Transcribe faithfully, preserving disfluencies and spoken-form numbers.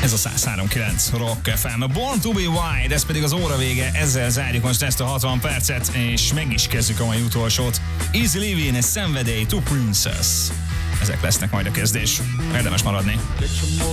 Ez a száz három kilenc Rock ef em. Born to be Wild, ez pedig az óra vége, ezzel zárjuk most ezt a hatvan percet, és meg is kezdjük a mai utolsót. Easy Living, Szenvedély, To Princess. Ezek lesznek majd a kezdés. Érdemes maradni.